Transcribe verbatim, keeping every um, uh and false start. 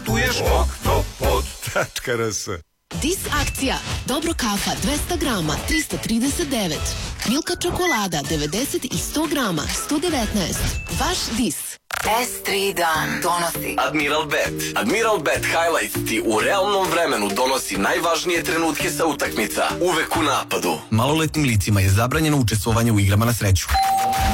putuješ oktopod tačka r s. Dis akcija. Dobro kafa dvesta grama trista trideset devet. Milka čokolada devedeset i sto grama sto devetnaest. Vaš Dis. S tri dan donosi Admiral Bet. Admiral Bet Highlight ti u realnom vremenu donosi najvažnije trenutke sa utakmica. Uvek u napadu. Maloletnim licima je zabranjeno učestvovanje u igrama na sreću.